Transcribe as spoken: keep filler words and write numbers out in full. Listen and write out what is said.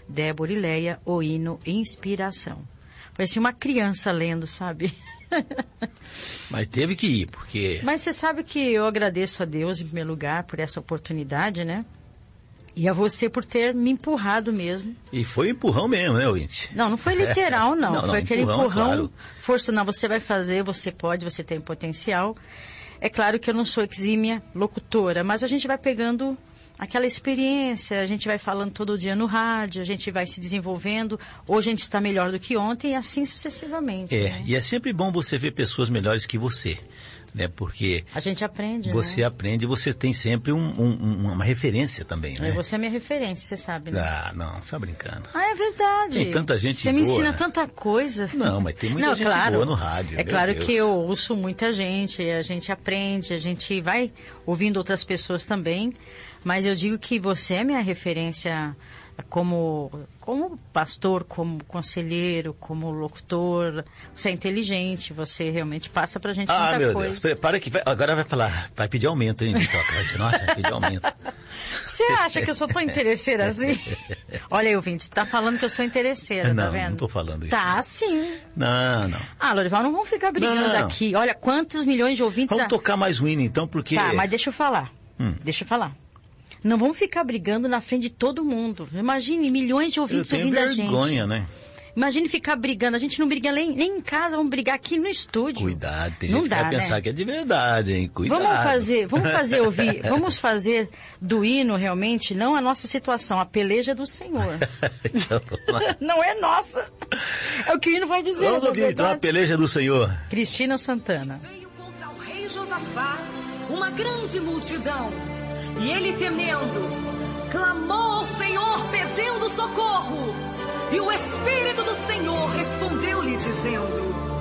Débora e Leia, o hino Inspiração. Parecia uma criança lendo, sabe? Mas teve que ir, porque... Mas você sabe que eu agradeço a Deus, em primeiro lugar, por essa oportunidade, né? E a você por ter me empurrado mesmo. E foi um empurrão mesmo, né, ouvinte? Não, não foi literal, não. não, foi não, aquele empurrão, empurrão, claro. Força, não, você vai fazer, você pode, você tem potencial. É claro que eu não sou exímia locutora, mas a gente vai pegando aquela experiência, a gente vai falando todo dia no rádio, a gente vai se desenvolvendo. Hoje a gente está melhor do que ontem e assim sucessivamente. É, né? E é sempre bom você ver pessoas melhores que você, né? Porque a gente aprende, você né? aprende, você tem sempre um, um, uma referência também, né? E você é minha referência, você sabe, né? Ah, não, você está brincando. Ah, é verdade. Tem tanta gente Você boa. me ensina tanta coisa. Não, mas tem muita não, gente claro, boa no rádio. É meu claro Deus. que eu ouço muita gente, a gente aprende, a gente vai ouvindo outras pessoas também, mas eu digo que você é minha referência como, como pastor, como conselheiro, como locutor. Você é inteligente, você realmente passa pra gente Ah, muita meu coisa. Deus, prepara que vai, agora vai falar, vai pedir aumento, hein, Bitoca? Você não acha? Vai pedir aumento. Você acha que eu sou tão interesseira assim? Olha aí, ouvinte, você tá falando que eu sou interesseira, não, tá vendo? Não, tô falando isso. Tá, sim. Não, não. Ah, Lorival, não vamos ficar brigando Não. aqui. Olha, quantos milhões de ouvintes... Vamos a... tocar mais um hino, então, porque... Tá, mas deixa eu falar. Hum. Deixa eu falar. Não vamos ficar brigando na frente de todo mundo. Imagine milhões de ouvintes ouvindo a gente. Eu tenho vergonha, né? Imagine ficar brigando. A gente não briga nem, nem em casa, vamos brigar aqui no estúdio. Cuidado, tem não gente dá, que vai né? pensar que é de verdade, hein? Cuidado. Vamos fazer, vamos fazer ouvir, vamos fazer do hino realmente, não a nossa situação, a peleja do Senhor. Não é nossa. É o que o hino vai dizer. Vamos ouvir então a peleja do Senhor. Cristina Santana. Veio contra o rei Josafá uma grande multidão. E ele, temendo, clamou ao Senhor pedindo socorro. E o Espírito do Senhor respondeu-lhe dizendo: